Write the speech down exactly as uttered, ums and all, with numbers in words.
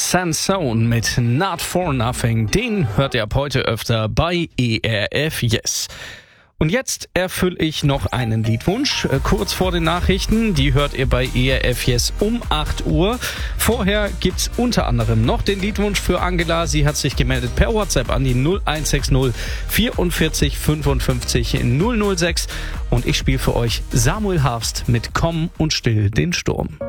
Sansone mit Not For Nothing. Den hört ihr ab heute öfter bei E R F Yes. Und jetzt erfülle ich noch einen Liedwunsch, äh, kurz vor den Nachrichten. Die hört ihr bei E R F Yes um acht Uhr. Vorher gibt's unter anderem noch den Liedwunsch für Angela. Sie hat sich gemeldet per WhatsApp an die null eins sechs null vierundvierzig fünfundfünfzig null null sechs. Und ich spiele für euch Samuel Harfst mit Komm und still den Sturm.